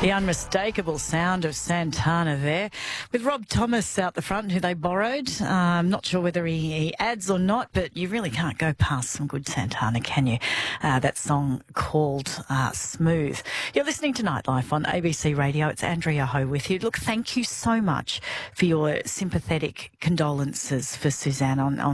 The unmistakable sound of Santana there, with Rob Thomas out the front, who they borrowed. I'm not sure whether he adds or not, but you really can't go past some good Santana, can you? That song called Smooth. You're listening to Nightlife on ABC Radio. It's Andrea Ho with you. Look, thank you so much for your sympathetic condolences for Suzanne on